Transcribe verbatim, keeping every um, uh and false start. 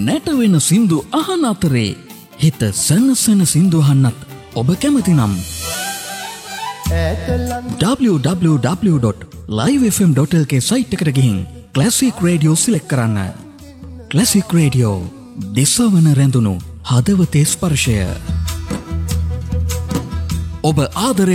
නැටවෙන සින්දු අහන අතරේ හිත සනසන සින්දු අහන්නත් ඔබ කැමති නම් w w w dot live f m dot l k site එකට ගිහින් ක්ලාසික් රේඩියෝ සිලෙක්ට් කරන්න. ක්ලාසික් රේඩියෝ දිසවන රැඳුණු හදවතේ ස්පර්ශය. ඔබ ආදරේ